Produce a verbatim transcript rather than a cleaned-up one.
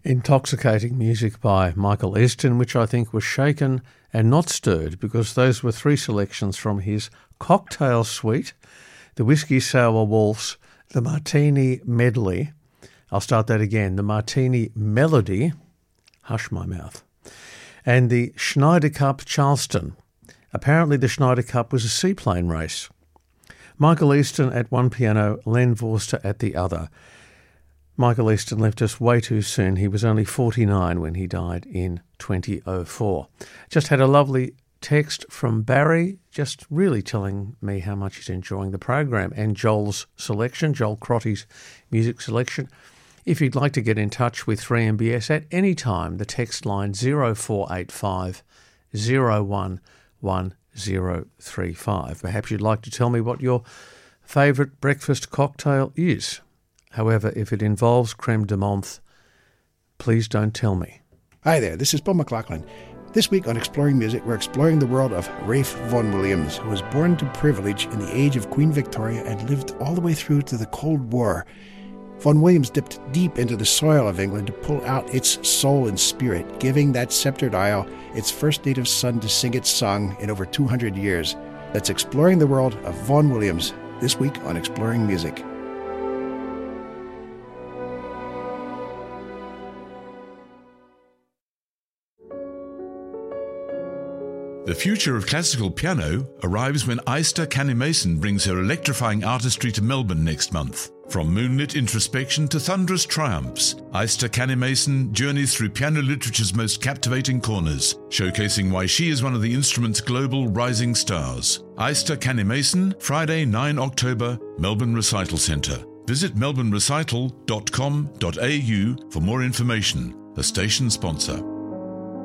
Intoxicating music by Michael Easton, which I think was shaken and not stirred, because those were three selections from his cocktail suite: the Whiskey Sour Waltz, the Martini Medley. I'll start that again. The Martini Melody, hush my mouth, and the Schneider Cup Charleston. Apparently the Schneider Cup was a seaplane race. Michael Easton at one piano, Len Vorster at the other. Michael Easton left us way too soon. He was only forty-nine when he died in twenty oh four. Just had a lovely text from Barry, just really telling me how much he's enjoying the program and Joel's selection, Joel Crotty's music selection. If you'd like to get in touch with three M B S at any time, the text line zero four eight five zero one one zero three five. Perhaps you'd like to tell me what your favourite breakfast cocktail is. However, if it involves creme de menthe, please don't tell me. Hi there, this is Paul McLaughlin. This week on Exploring Music, we're exploring the world of Ralph Vaughan Williams, who was born to privilege in the age of Queen Victoria and lived all the way through to the Cold War. Vaughan Williams dipped deep into the soil of England to pull out its soul and spirit, giving that sceptred isle its first native son to sing its song in over two hundred years. That's Exploring the World of Vaughan Williams, this week on Exploring Music. The future of classical piano arrives when Aista Canny-Mason brings her electrifying artistry to Melbourne next month. From moonlit introspection to thunderous triumphs, Aista Canny-Mason journeys through piano literature's most captivating corners, showcasing why she is one of the instrument's global rising stars. Aista Canny-Mason, Friday, the ninth of October, Melbourne Recital Centre. Visit melbourne recital dot com dot a u for more information. A station sponsor.